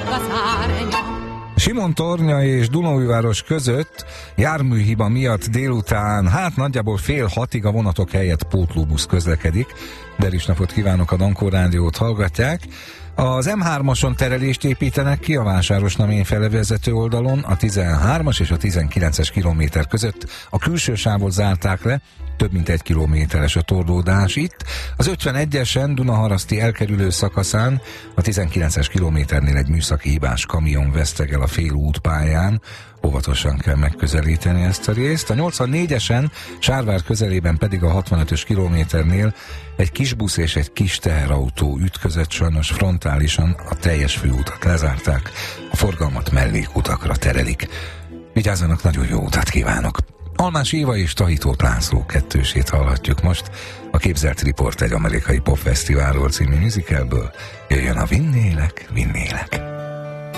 Simontornya és Dunaújváros között járműhiba miatt délután, nagyjából 5:30 a vonatok helyett pótlóbusz közlekedik. Deris napot kívánok, a Dankó Rádiót hallgatják. Az M3-ason terelést építenek ki a Vásárosnamény felevezető oldalon, a 13-as és a 19-es kilométer között a külső sávot zárták le, több mint 1 kilométeres a torlódás itt. Az 51-esen Dunaharaszti elkerülő szakaszán a 19-es kilométernél egy műszaki hibás kamion vesztegel a félútpályán, óvatosan kell megközelíteni ezt a részt. A 84-esen Sárvár közelében pedig a 65-ös kilométernél egy kis busz és egy kis teherautó ütközött, sajnos frontálisan a teljes főútat lezárták, a forgalmat mellékutakra terelik. Vigyázzanak, nagyon jó utat kívánok! Almás Éva és Tahitót László kettősét hallhatjuk most. A Képzelt Riport egy amerikai popfesztiválról című musicalből. Jöjjön a Vinnélek, Vinnélek.